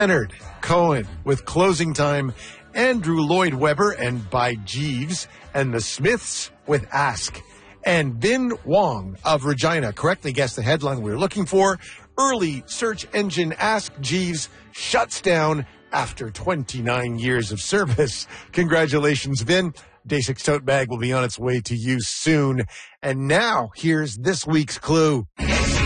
Leonard Cohen with Closing Time, Andrew Lloyd Webber and By Jeeves, and the Smiths with Ask. And Bin Wong of Regina correctly guessed the headline we were looking for. Early search engine Ask Jeeves shuts down after 29 years of service. Congratulations, Vin. Day 6 tote bag will be on its way to you soon. And now, here's this week's clue.